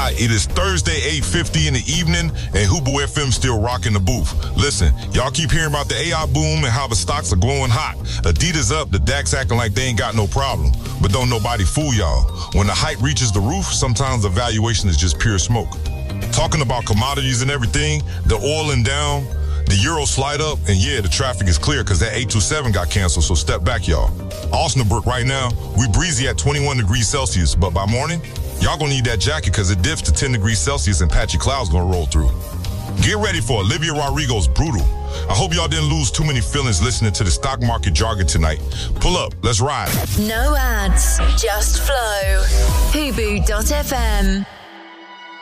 Hi, it is Thursday, 8:50 in the evening, and Hubu FM still rocking the booth. Listen, y'all keep hearing about the AI boom and how the stocks are glowing hot. Adidas up, the DAX acting like they ain't got no problem. But don't nobody fool y'all. When the hype reaches the roof, sometimes the valuation is just pure smoke. Talking about commodities and everything, the oil and down, the euro slide up, and yeah, the traffic is clear because that 827 got canceled, so step back, y'all. Osnabrück right now, we breezy at 21 degrees Celsius, but by morning, y'all gonna need that jacket because it dips to 10 degrees Celsius and patchy clouds gonna roll through. Get ready for Olivia Rodrigo's Brutal. I hope y'all didn't lose too many feelings listening to the stock market jargon tonight. Pull up, let's ride. No ads, just flow. Hubu.fm.